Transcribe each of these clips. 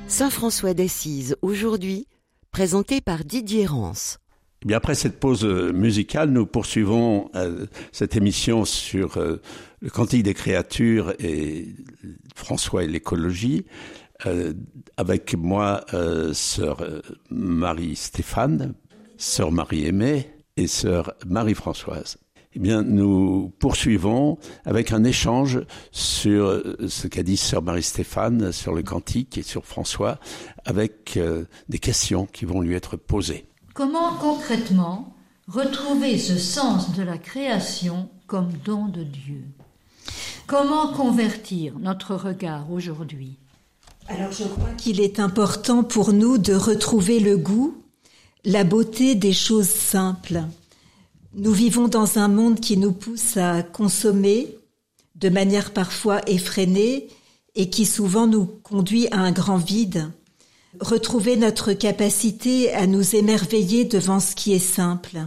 Saint François d'Assise, aujourd'hui, présenté par Didier Rance. Eh bien, après cette pause musicale, nous poursuivons cette émission sur le Cantique des créatures et François et l'écologie. Avec moi, sœur Marie-Stéphane, sœur Marie-Aimée et sœur Marie-Françoise. Eh bien, nous poursuivons avec un échange sur ce qu'a dit sœur Marie-Stéphane sur le cantique et sur François, avec des questions qui vont lui être posées. Comment concrètement retrouver ce sens de la création comme don de Dieu? Comment convertir notre regard aujourd'hui? Alors je crois qu'il est important pour nous de retrouver le goût, la beauté des choses simples. Nous vivons dans un monde qui nous pousse à consommer de manière parfois effrénée et qui souvent nous conduit à un grand vide. Retrouver notre capacité à nous émerveiller devant ce qui est simple.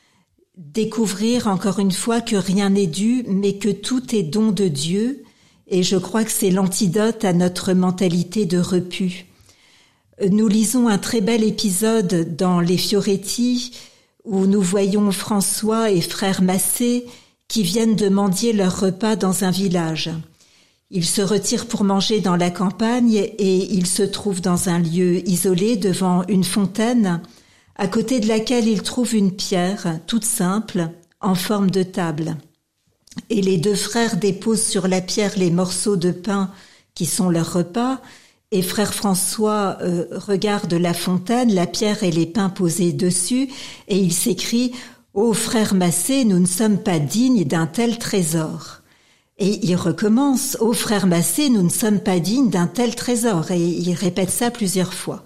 Découvrir encore une fois que rien n'est dû, mais que tout est don de Dieu. Et je crois que c'est l'antidote à notre mentalité de repu. Nous lisons un très bel épisode dans les Fioretti où nous voyons François et frère Massé qui viennent de mendier leur repas dans un village. Ils se retirent pour manger dans la campagne et ils se trouvent dans un lieu isolé devant une fontaine à côté de laquelle ils trouvent une pierre toute simple en forme de table. Et les deux frères déposent sur la pierre les morceaux de pain qui sont leur repas et frère François regarde la fontaine, la pierre et les pains posés dessus et il s'écrie « Ô frère Massé, nous ne sommes pas dignes d'un tel trésor ». Et il recommence « Ô frère Massé, nous ne sommes pas dignes d'un tel trésor ». Et il répète ça plusieurs fois.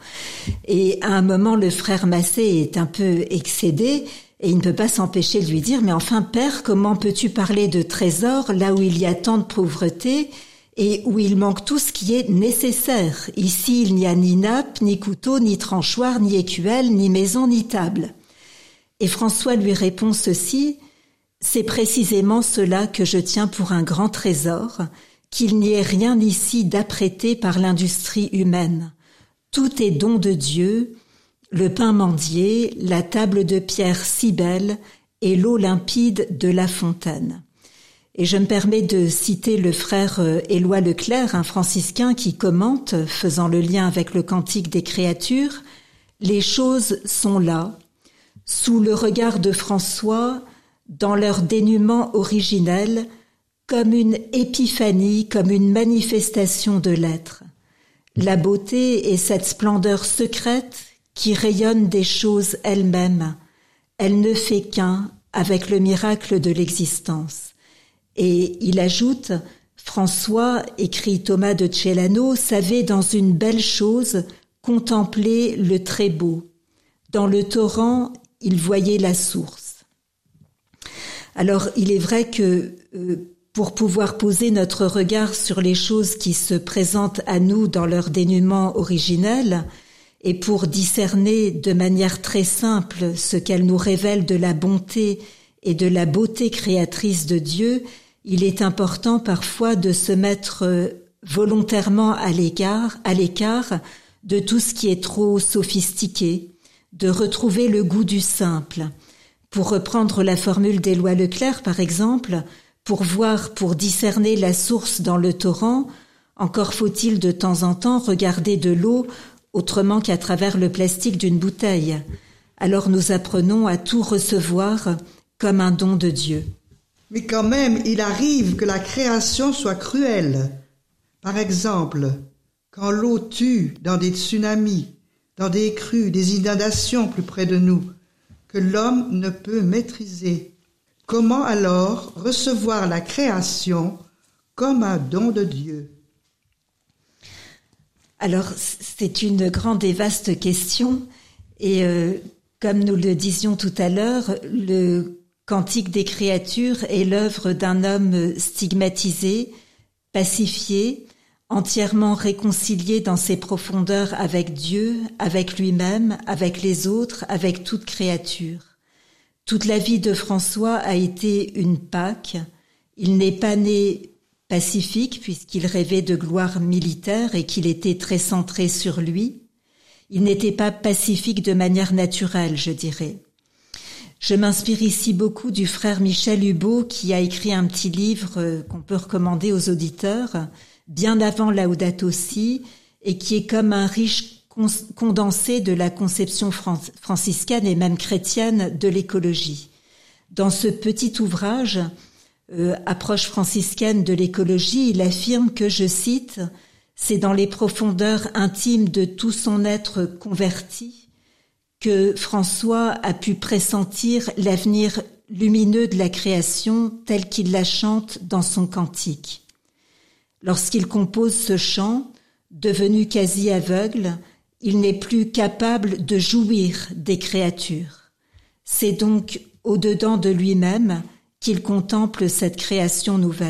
Et à un moment, le frère Massé est un peu excédé et il ne peut pas s'empêcher de lui dire « Mais enfin, père, comment peux-tu parler de trésor là où il y a tant de pauvreté et où il manque tout ce qui est nécessaire? Ici, il n'y a ni nappe, ni couteau, ni tranchoir, ni écuelle, ni maison, ni table. » Et François lui répond ceci « C'est précisément cela que je tiens pour un grand trésor, qu'il n'y ait rien ici d'apprêté par l'industrie humaine. Tout est don de Dieu, le pain mendié, la table de pierre si belle et l'eau limpide de la fontaine. » Et je me permets de citer le frère Éloi Leclerc, un franciscain qui commente, faisant le lien avec le Cantique des créatures, « Les choses sont là, sous le regard de François, dans leur dénuement originel, comme une épiphanie, comme une manifestation de l'être. La beauté est cette splendeur secrète qui rayonne des choses elles-mêmes. Elle ne fait qu'un avec le miracle de l'existence. » Et il ajoute, François, écrit Thomas de Celano, savait dans une belle chose contempler le très beau. Dans le torrent, il voyait la source. Alors, il est vrai que pour pouvoir poser notre regard sur les choses qui se présentent à nous dans leur dénuement originel et pour discerner de manière très simple ce qu'elles nous révèlent de la bonté et de la beauté créatrice de Dieu, il est important parfois de se mettre volontairement à l'écart de tout ce qui est trop sophistiqué, de retrouver le goût du simple. Pour reprendre la formule d'Éloi Leclerc, par exemple, pour discerner la source dans le torrent, encore faut-il de temps en temps regarder de l'eau autrement qu'à travers le plastique d'une bouteille. Alors nous apprenons à tout recevoir comme un don de Dieu. Mais quand même, il arrive que la création soit cruelle. Par exemple, quand l'eau tue dans des tsunamis, dans des crues, des inondations plus près de nous, que l'homme ne peut maîtriser. Comment alors recevoir la création comme un don de Dieu? Alors, c'est une grande et vaste question. Et comme nous le disions tout à l'heure, le Cantique des créatures est l'œuvre d'un homme stigmatisé, pacifié, entièrement réconcilié dans ses profondeurs avec Dieu, avec lui-même, avec les autres, avec toute créature. Toute la vie de François a été une Pâque. Il n'est pas né pacifique puisqu'il rêvait de gloire militaire et qu'il était très centré sur lui. Il n'était pas pacifique de manière naturelle, je dirais. Je m'inspire ici beaucoup du frère Michel Hubeau qui a écrit un petit livre qu'on peut recommander aux auditeurs, bien avant Laudato Si, et qui est comme un riche condensé de la conception franciscaine et même chrétienne de l'écologie. Dans ce petit ouvrage, Approche franciscaine de l'écologie, il affirme que, je cite, « C'est dans les profondeurs intimes de tout son être converti que François a pu pressentir l'avenir lumineux de la création tel qu'il la chante dans son cantique. Lorsqu'il compose ce chant, devenu quasi aveugle, il n'est plus capable de jouir des créatures. C'est donc au-dedans de lui-même qu'il contemple cette création nouvelle. »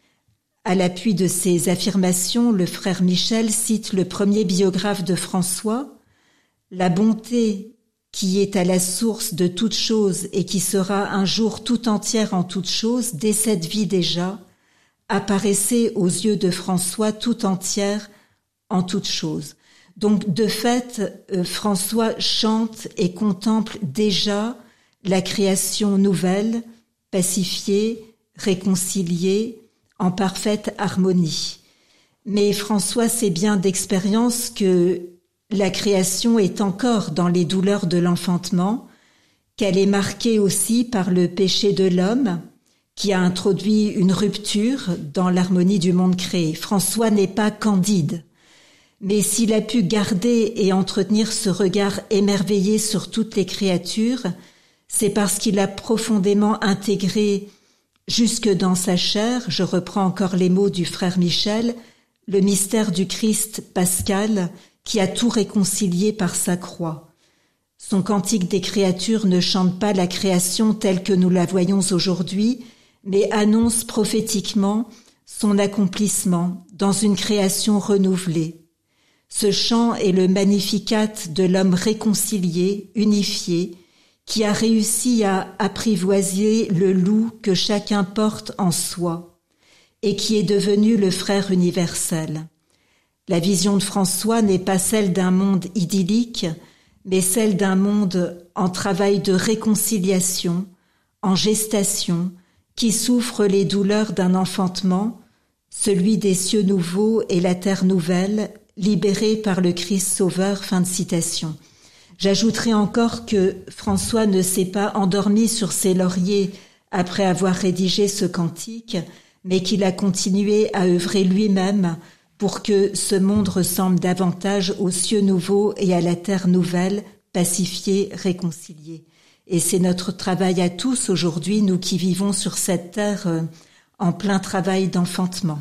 À l'appui de ces affirmations, le frère Michel cite le premier biographe de François, « La bonté qui est à la source de toute chose et qui sera un jour tout entière en toute chose, dès cette vie déjà, apparaissait aux yeux de François tout entière en toute chose. » Donc, de fait, François chante et contemple déjà la création nouvelle, pacifiée, réconciliée, en parfaite harmonie. Mais François sait bien d'expérience que la création est encore dans les douleurs de l'enfantement, qu'elle est marquée aussi par le péché de l'homme, qui a introduit une rupture dans l'harmonie du monde créé. François n'est pas candide. Mais s'il a pu garder et entretenir ce regard émerveillé sur toutes les créatures, c'est parce qu'il a profondément intégré jusque dans sa chair, je reprends encore les mots du frère Michel, le mystère du Christ pascal qui a tout réconcilié par sa croix. Son cantique des créatures ne chante pas la création telle que nous la voyons aujourd'hui, mais annonce prophétiquement son accomplissement dans une création renouvelée. Ce chant est le Magnificat de l'homme réconcilié, unifié, qui a réussi à apprivoiser le loup que chacun porte en soi et qui est devenu le frère universel. La vision de François n'est pas celle d'un monde idyllique, mais celle d'un monde en travail de réconciliation, en gestation, qui souffre les douleurs d'un enfantement, celui des cieux nouveaux et la terre nouvelle, libérés par le Christ Sauveur. Fin de citation. J'ajouterai encore que François ne s'est pas endormi sur ses lauriers après avoir rédigé ce cantique, mais qu'il a continué à œuvrer lui-même pour que ce monde ressemble davantage aux cieux nouveaux et à la terre nouvelle, pacifiée, réconciliée. Et c'est notre travail à tous aujourd'hui, nous qui vivons sur cette terre en plein travail d'enfantement.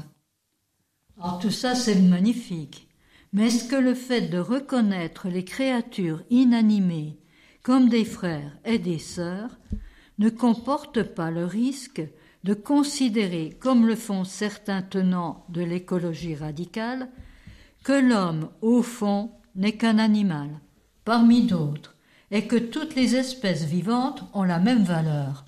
Alors tout ça, c'est magnifique. Mais est-ce que le fait de reconnaître les créatures inanimées comme des frères et des sœurs ne comporte pas le risque de considérer, comme le font certains tenants de l'écologie radicale, que l'homme, au fond, n'est qu'un animal, parmi d'autres, et que toutes les espèces vivantes ont la même valeur?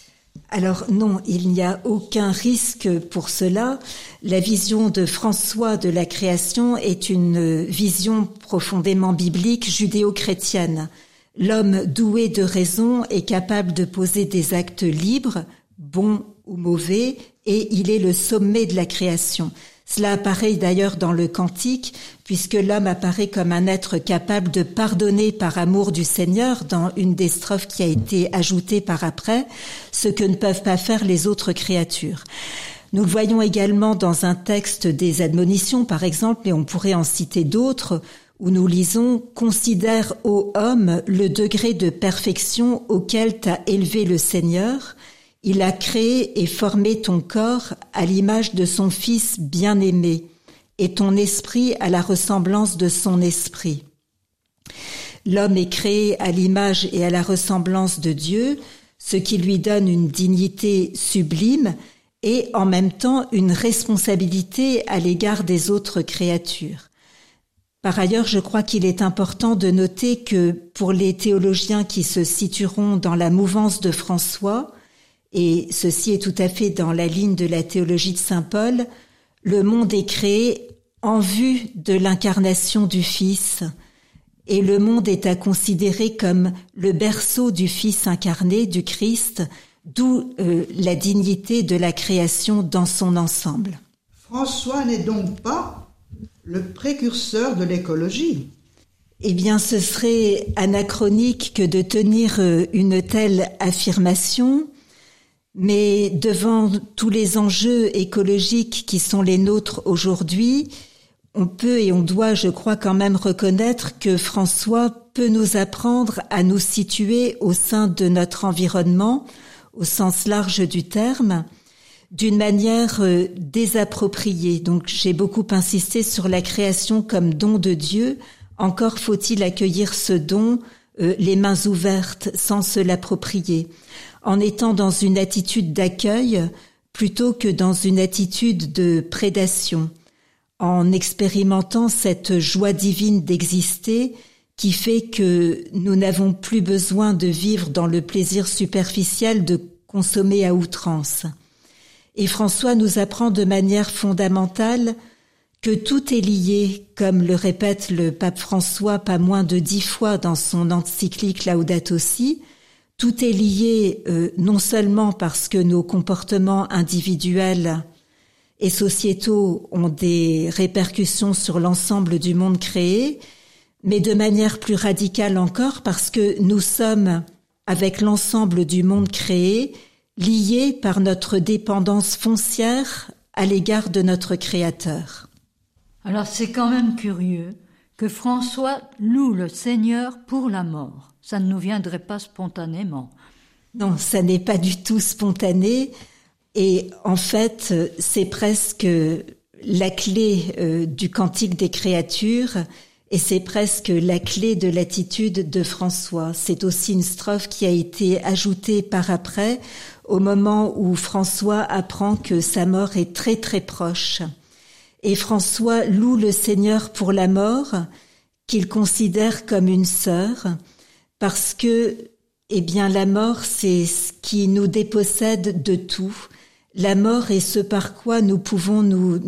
Alors non, il n'y a aucun risque pour cela. La vision de François de la création est une vision profondément biblique, judéo-chrétienne. L'homme doué de raison est capable de poser des actes libres, bons ou mauvais, et il est le sommet de la création. Cela apparaît d'ailleurs dans le Cantique, puisque l'homme apparaît comme un être capable de pardonner par amour du Seigneur, dans une des strophes qui a été ajoutée par après, ce que ne peuvent pas faire les autres créatures. Nous le voyons également dans un texte des admonitions, par exemple, et on pourrait en citer d'autres, où nous lisons « Considère, ô homme, le degré de perfection auquel t'a élevé le Seigneur. Il a créé et formé ton corps à l'image de son Fils bien-aimé, et ton esprit à la ressemblance de son esprit. » L'homme est créé à l'image et à la ressemblance de Dieu, ce qui lui donne une dignité sublime et en même temps une responsabilité à l'égard des autres créatures. Par ailleurs, je crois qu'il est important de noter que pour les théologiens qui se situeront dans la mouvance de François, Et ceci est tout à fait dans la ligne de la théologie de saint Paul. Le monde est créé en vue de l'incarnation du Fils. Et le monde est à considérer comme le berceau du Fils incarné, du Christ, d'où la dignité de la création dans son ensemble. François n'est donc pas le précurseur de l'écologie. Eh bien, ce serait anachronique que de tenir une telle affirmation, mais devant tous les enjeux écologiques qui sont les nôtres aujourd'hui, on peut et on doit, je crois, quand même reconnaître que François peut nous apprendre à nous situer au sein de notre environnement, au sens large du terme, d'une manière désappropriée. Donc j'ai beaucoup insisté sur la création comme don de Dieu. Encore faut-il accueillir ce don les mains ouvertes sans se l'approprier, en étant dans une attitude d'accueil plutôt que dans une attitude de prédation, en expérimentant cette joie divine d'exister qui fait que nous n'avons plus besoin de vivre dans le plaisir superficiel de consommer à outrance. Et François nous apprend de manière fondamentale que tout est lié, comme le répète le pape François pas moins de 10 fois dans son encyclique Laudato Si. Tout est lié non seulement parce que nos comportements individuels et sociétaux ont des répercussions sur l'ensemble du monde créé, mais de manière plus radicale encore parce que nous sommes, avec l'ensemble du monde créé, liés par notre dépendance foncière à l'égard de notre Créateur. Alors c'est quand même curieux que François loue le Seigneur pour la mort. Ça ne nous viendrait pas spontanément. Non, ça n'est pas du tout spontané. Et en fait, c'est presque la clé du Cantique des créatures et c'est presque la clé de l'attitude de François. C'est aussi une strophe qui a été ajoutée par après, au moment où François apprend que sa mort est très très proche. Et François loue le Seigneur pour la mort, qu'il considère comme une sœur, parce que, eh bien, la mort, c'est ce qui nous dépossède de tout. La mort est ce par quoi nous pouvons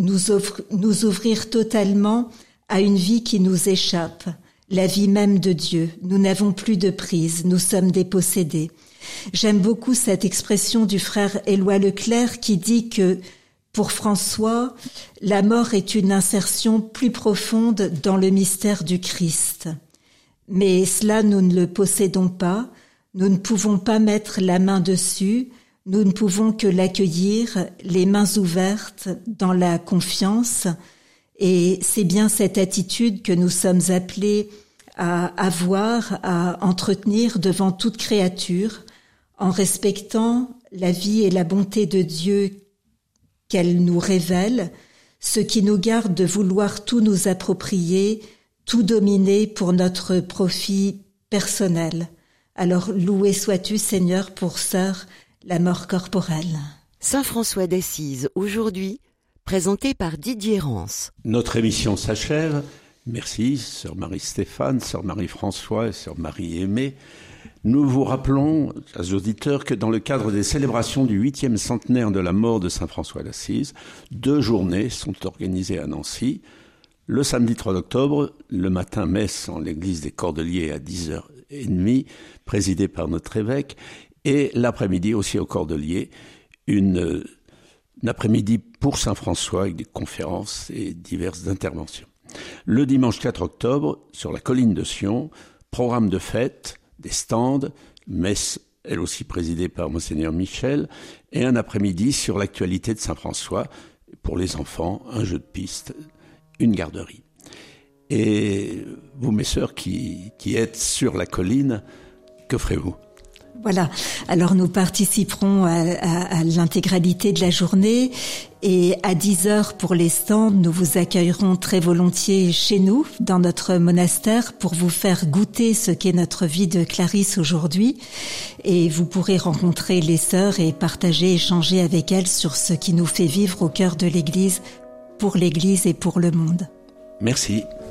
nous ouvrir totalement à une vie qui nous échappe, la vie même de Dieu. Nous n'avons plus de prise, nous sommes dépossédés. J'aime beaucoup cette expression du frère Éloi Leclerc qui dit que pour François, la mort est une insertion plus profonde dans le mystère du Christ. Mais cela, nous ne le possédons pas, nous ne pouvons pas mettre la main dessus, nous ne pouvons que l'accueillir, les mains ouvertes, dans la confiance. Et c'est bien cette attitude que nous sommes appelés à avoir, à entretenir devant toute créature, en respectant la vie et la bonté de Dieu qu'elle nous révèle, ce qui nous garde de vouloir tout nous approprier, tout dominer pour notre profit personnel. Alors loué sois-tu, Seigneur, pour sœur, la mort corporelle. Saint François d'Assise, aujourd'hui, présenté par Didier Rance. Notre émission s'achève. Merci, sœur Marie-Stéphane, sœur Marie-François et sœur Marie-Aimée. Nous vous rappelons, chers auditeurs, que dans le cadre des célébrations du 8e centenaire de la mort de Saint François d'Assise, 2 journées sont organisées à Nancy. Le samedi 3 octobre, le matin, messe en l'église des Cordeliers à 10h30, présidée par notre évêque, et l'après-midi aussi aux Cordeliers, un après-midi pour Saint François avec des conférences et diverses interventions. Le dimanche 4 octobre, sur la colline de Sion, programme de fête, des stands, messe elle aussi présidée par Monseigneur Michel, et un après-midi sur l'actualité de Saint François, pour les enfants, un jeu de piste, une garderie. Et vous, mes sœurs, qui êtes sur la colline, que ferez-vous ? Voilà, alors nous participerons à l'intégralité de la journée et à 10h pour les stands, nous vous accueillerons très volontiers chez nous, dans notre monastère, pour vous faire goûter ce qu'est notre vie de Clarisse aujourd'hui. Et vous pourrez rencontrer les sœurs et partager, échanger avec elles sur ce qui nous fait vivre au cœur de l'Église, pour l'Église et pour le monde. Merci.